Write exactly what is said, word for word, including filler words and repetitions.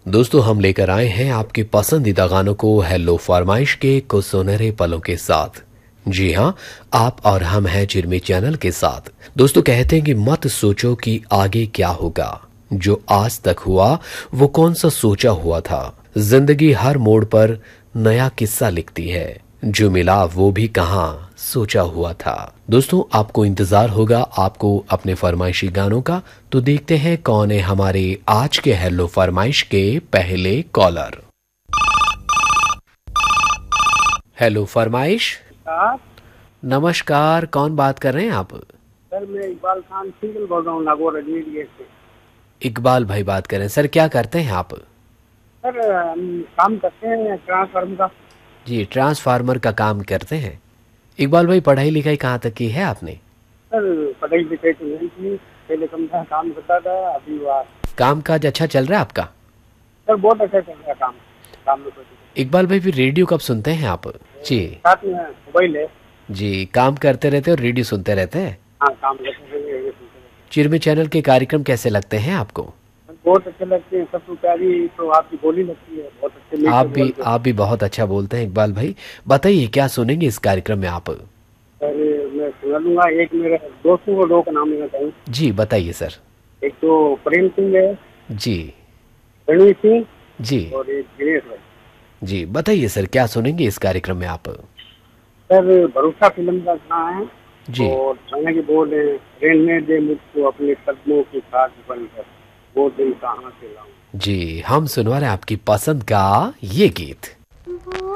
दोस्तों हम लेकर आए हैं आपके पसंदीदा गानों को हेलो फरमाइश के कुछ सुनहरे पलों के साथ। जी हाँ, आप और हम हैं चिरमी चैनल के साथ। दोस्तों कहते हैं कि मत सोचो कि आगे क्या होगा, जो आज तक हुआ वो कौन सा सोचा हुआ था। जिंदगी हर मोड़ पर नया किस्सा लिखती है, जो मिला वो भी कहाँ सोचा हुआ था। दोस्तों आपको इंतजार होगा आपको अपने फरमाइशी गानों का, तो देखते हैं कौन है हमारे आज के हेलो फरमाइश के पहले कॉलर। हेलो फरमाइश। नमस्कार, कौन बात कर रहे हैं आप? सर मैं इकबाल खान सिंगल बोल रहा हूँ नागौर अजमेर से। इकबाल भाई बात कर रहे हैं। सर क्या करते हैं आप? सर हम काम करते हैं ट्रांसफार्मर का। जी, ट्रांसफार्मर का काम करते हैं। इकबाल भाई पढ़ाई लिखाई कहाँ तक की है आपने? सर पढ़ाई लिखाई तो नहीं की, पहले कम था काम करता था, अभी वह काम काज अच्छा चल रहा है आपका? सर बहुत अच्छा चल रहा है काम काम में। इकबाल भाई फिर रेडियो कब सुनते हैं आप? जी साथ में मोबाइल है। जी, काम करते रहते और रेडियो सुनते रहते हैं। हाँ काम करते हैं, रेडियो सुनते हैं। चिरमी चैनल के कार्यक्रम कैसे लगते हैं आपको? बहुत अच्छे लगते हैं, सबसे प्यारी तो आपकी बोली लगती है, बहुत अच्छे मीठे आप भी बोलते हैं। आप भी बहुत अच्छा बोलते हैं इकबाल भाई। बताइए क्या सुनेंगे इस कार्यक्रम में आप? सर मैं सुना लूंगा, एक मेरे दोस्तों को दो का नाम लेना चाहूँ। जी बताइए सर। एक तो प्रेम सिंह है, जी रणवीर सिंह जी और एक दिनेश भाई। जी बताइए सर क्या सुनेंगे इस कार्यक्रम में आप? सर भरोसा फिल्म का गाना है जी और गाने की बोल है, रहने दे मुझको अपने कदमों की खाट बनकर, वो दिन कहाँ से लाऊं। जी, हम सुनवा रहे हैं आपकी पसंद का ये गीत।